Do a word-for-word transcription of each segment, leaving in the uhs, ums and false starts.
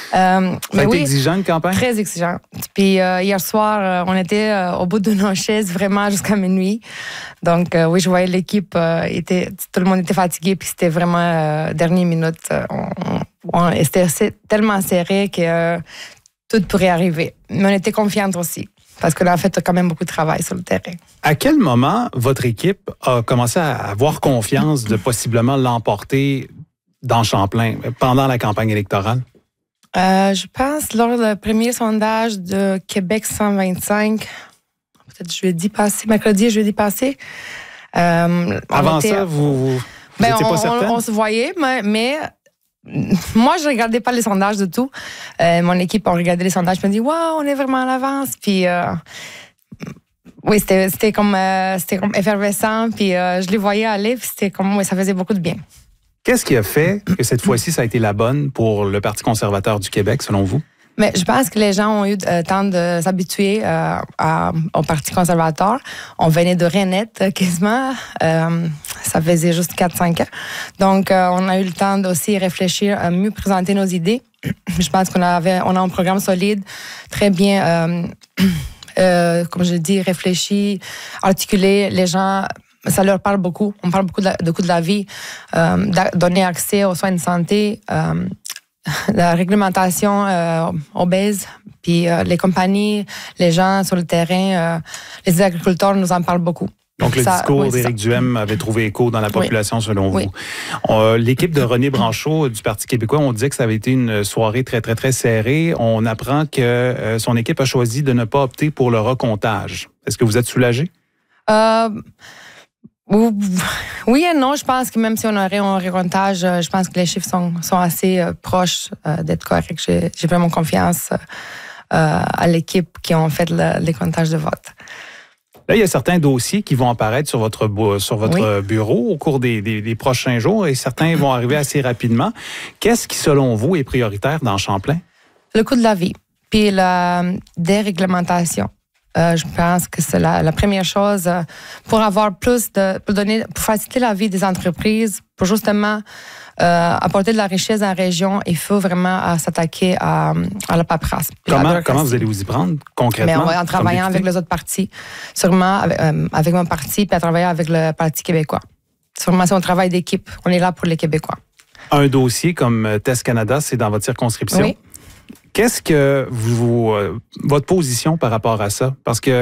Euh, Ça a été oui, exigeant, une campagne? Très exigeant. Puis euh, hier soir, euh, on était euh, au bout de nos chaises vraiment jusqu'à minuit. Donc euh, oui, je voyais l'équipe, euh, était, tout le monde était fatigué, puis c'était vraiment euh, dernière minute. Euh, on, on, c'était tellement serré que euh, tout pourrait arriver. Mais on était confiantes aussi, parce qu'on a fait quand même beaucoup de travail sur le terrain. À quel moment votre équipe a commencé à avoir confiance de possiblement l'emporter dans Champlain pendant la campagne électorale? Euh, je pense lors du premier sondage de Québec cent vingt-cinq, peut-être jeudi passé, mercredi, jeudi passé. Euh, Avant était, ça, vous, vous ben n'étiez on, pas certaine? On, on se voyait, mais, mais moi, je ne regardais pas les sondages du tout. Euh, mon équipe a regardé les sondages et me dit « Wow, on est vraiment à l'avance! » Puis euh, oui, c'était, c'était, comme, euh, c'était comme effervescent. Puis euh, je les voyais aller, puis c'était comme, oui, ça faisait beaucoup de bien. Qu'est-ce qui a fait que cette fois-ci, ça a été la bonne pour le Parti conservateur du Québec, selon vous? Mais je pense que les gens ont eu le temps de s'habituer euh, à, au Parti conservateur. On venait de renaître euh, quasiment. Euh, ça faisait juste quatre cinq ans. Donc, euh, on a eu le temps aussi réfléchir à mieux présenter nos idées. Je pense qu'on avait, on a un programme solide, très bien, euh, euh, comme je dis, réfléchi, articulé. Les gens, ça leur parle beaucoup. On parle beaucoup de, la, de coût de la vie, euh, donner accès aux soins de santé, euh, la réglementation euh, obèse, puis euh, les compagnies, les gens sur le terrain, euh, les agriculteurs nous en parlent beaucoup. Donc, le ça, discours oui, d'Éric Duhem avait trouvé écho dans la population, oui. selon oui. vous. On, l'équipe de René Branchot du Parti québécois, on disait que ça avait été une soirée très, très, très serrée. On apprend que euh, son équipe a choisi de ne pas opter pour le recomptage. Est-ce que vous êtes soulagé? Euh... Oui et non, je pense que même si on aurait un recomptage, je pense que les chiffres sont, sont assez euh, proches euh, d'être corrects. J'ai, j'ai vraiment confiance euh, à l'équipe qui ont fait le, les comptages de vote. Là, il y a certains dossiers qui vont apparaître sur votre, sur votre oui. bureau au cours des, des, des prochains jours et certains vont arriver assez rapidement. Qu'est-ce qui, selon vous, est prioritaire dans Champlain? Le coût de la vie, puis la déréglementation. Euh, je pense que c'est la, la première chose euh, pour avoir plus de, pour donner, pour faciliter la vie des entreprises, pour justement euh, apporter de la richesse dans la région. Il faut vraiment euh, s'attaquer à, à la paperasse. Comment, comment vous allez vous y prendre concrètement? Mais en travaillant avec les autres partis, sûrement avec, euh, avec mon parti, puis à travailler avec le Parti québécois. Sûrement, c'est un travail d'équipe. On est là pour les Québécois. Un dossier comme Test Canada, c'est dans votre circonscription? Oui. Qu'est-ce que vous, euh, votre position par rapport à ça? Parce que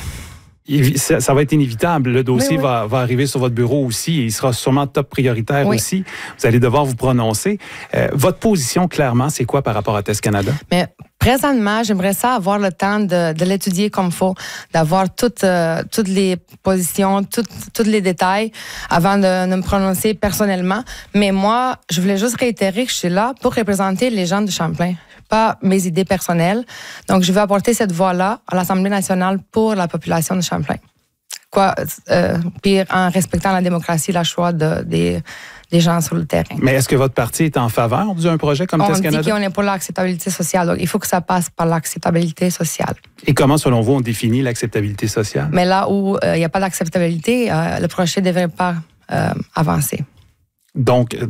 ça, ça va être inévitable. Le dossier oui, oui. Va, va arriver sur votre bureau aussi et il sera sûrement top prioritaire oui. aussi. Vous allez devoir vous prononcer. Euh, votre position, clairement, c'est quoi par rapport à Test Canada? Mais présentement, j'aimerais ça avoir le temps de, de l'étudier comme il faut, d'avoir toutes, euh, toutes les positions, toutes, tous les détails avant de, de me prononcer personnellement. Mais moi, je voulais juste réitérer que je suis là pour représenter les gens de Champlain, pas mes idées personnelles. Donc, je vais apporter cette voix-là à l'Assemblée nationale pour la population de Champlain. Quoi, euh, pire, en respectant la démocratie, le choix de, des, des gens sur le terrain. Mais est-ce que votre parti est en faveur d'un projet comme Test Canada? On dit qu'on est pour l'acceptabilité sociale. Donc, il faut que ça passe par l'acceptabilité sociale. Et comment, selon vous, on définit l'acceptabilité sociale? Mais là où il euh, n'y a pas d'acceptabilité, euh, le projet ne devrait pas euh, avancer. Donc, euh,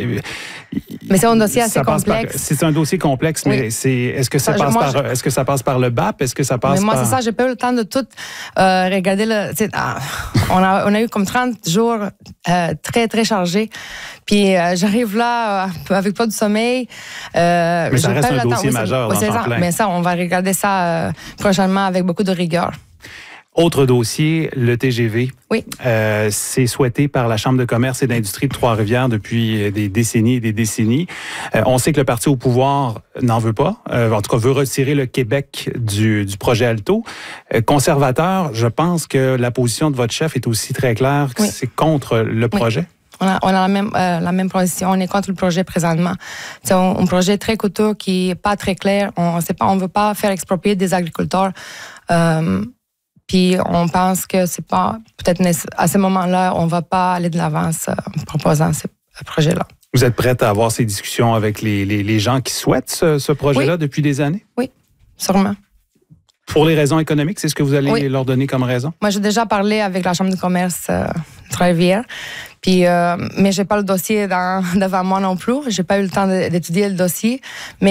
mais c'est un dossier assez complexe. Par, c'est un dossier complexe, oui. mais c'est, est-ce que ça, ça passe moi, par, je... est-ce que ça passe par le B A P? Est-ce que ça passe mais moi, par... c'est ça, j'ai pas eu le temps de tout euh, regarder. Le, ah, on, a, on a eu comme trente jours euh, très, très chargés. Puis euh, j'arrive là euh, avec pas de sommeil. Euh, mais ça reste un dossier temps, majeur dans Champlain. Mais ça, on va regarder ça euh, prochainement avec beaucoup de rigueur. Autre dossier, le T G V. Oui. Euh, c'est souhaité par la Chambre de commerce et d'industrie de Trois-Rivières depuis des décennies et des décennies. Euh, on sait que le parti au pouvoir n'en veut pas. Euh, en tout cas, veut retirer le Québec du, du projet Alto. Euh, conservateur, je pense que la position de votre chef est aussi très claire que oui. c'est contre le projet. Oui. On a, on a la même euh, la même position. On est contre le projet présentement. C'est un, un projet très coûteux qui est pas très clair. On sait pas, on veut pas faire exproprier des agriculteurs. Euh, Puis on pense que c'est pas, peut-être à ce moment-là, on va pas aller de l'avant en proposant ce projet-là. Vous êtes prête à avoir ces discussions avec les, les, les gens qui souhaitent ce, ce projet-là oui. depuis des années? Oui, sûrement. Pour les raisons économiques, c'est ce que vous allez oui. leur donner comme raison? Moi, j'ai déjà parlé avec la Chambre de commerce euh, de Trois-Rivières, puis, euh, mais j'ai pas le dossier dans, devant moi non plus. J'ai pas eu le temps d'étudier le dossier. Mais